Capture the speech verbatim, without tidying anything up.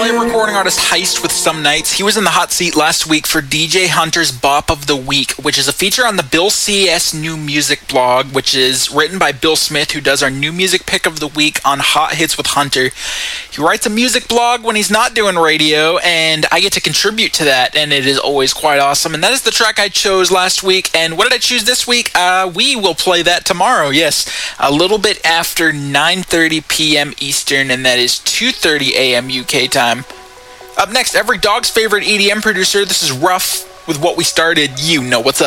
L A recording artist Heist with Some Nights. He was in the hot seat last week for D J Hunter's Bop of the Week, which is a feature on the Bill C S New Music blog, which is written by Bill Smith, who does our new music pick of the week on Hot Hits with Hunter. He writes a music blog when he's not doing radio, and I get to contribute to that, and it is always quite awesome. And that is the track I chose last week. And what did I choose this week? Uh, we will play that tomorrow, yes, a little bit after nine thirty p.m. Eastern, and that is two thirty a.m. U K time. Up next, every dog's favorite E D M producer. This is Ruff with What We Started. You know what's up.